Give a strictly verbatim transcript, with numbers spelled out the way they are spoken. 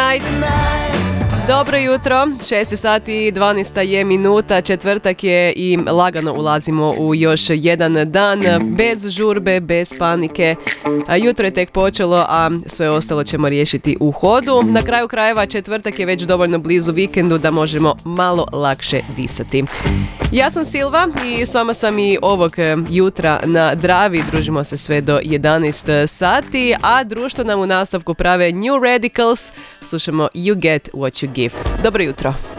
night. Dobro jutro, šest sati i dvanaest je minuta, četvrtak je i lagano ulazimo u još jedan dan, bez žurbe, bez panike. Jutro je tek počelo, a sve ostalo ćemo riješiti u hodu. Na kraju krajeva četvrtak je već dovoljno blizu vikendu da možemo malo lakše disati. Ja sam Silva i s vama sam i ovog jutra na Dravi, družimo se sve do jedanaest sati, a društvo nam u nastavku prave New Radicals, slušamo You Get What You Give. Dobro jutro.